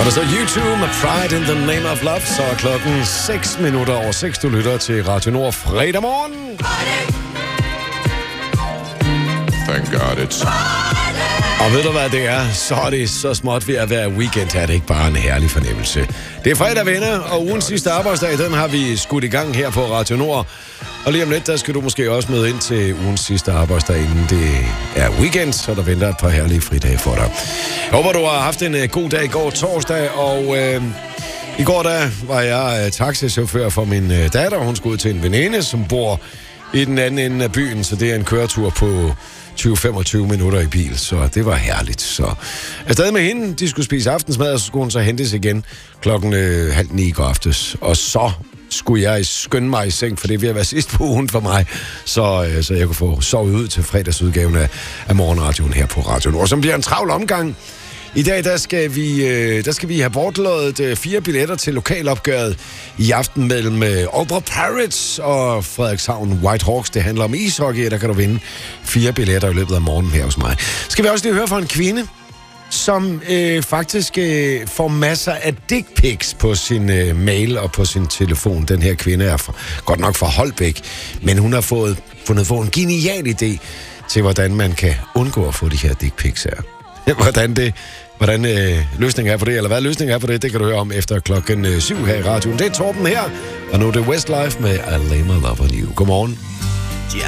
var der så YouTube med Pride in the Name of Love, så er klokken 6 minutter over 6, du lytter til Radio Nord fredag morgen. Thank God it's... Og ved du hvad det er? Så er det så småt ved at være weekend. Er det ikke bare en herlig fornemmelse? Det er fredag, venner, og ugens sidste arbejdsdag, den har vi skudt i gang her på Radio Nord. Og lige om lidt, der skal du måske også møde ind til ugens sidste arbejdsdag, inden det er weekend, så der venter et par herlige fridage for dig. Jeg håber, du har haft en god dag i går torsdag, og i går der var jeg taxichauffør for min datter. Hun skulle ud til en veninde, som bor i den anden ende af byen, så det er en køretur på 20-25 minutter i bil, så det var herligt. Så afsted med hende, de skulle spise aftensmad, og så skulle hun så hentes igen klokken 8:30 i går aftes. Og så skulle jeg skynde mig i seng, for det vil være sidst på ugen for mig, så jeg kunne få sovet ud til fredagsudgaven af morgenradioen her på Radio Nord, som bliver en travl omgang. I dag, der skal vi have bortløjet 4 billetter til lokalopgøret i aften mellem Aalborg Pirates og Frederikshavn Whitehawks. Det handler om ishockey, der kan du vinde 4 billetter i løbet af morgenen her hos mig. Skal vi også lige høre fra en kvinde, som faktisk får masser af dick pics på sin mail og på sin telefon. Den her kvinde er godt nok fra Holbæk, men hun har fundet en genial idé til, hvordan man kan undgå at få de her dick pics her. Hvordan løsningen er på det, eller hvad løsningen er på det, det kan du høre om efter klokken 7 her i radioen. Det er Torben her, og nu er det Westlife med I Lay My Love On You. Godmorgen.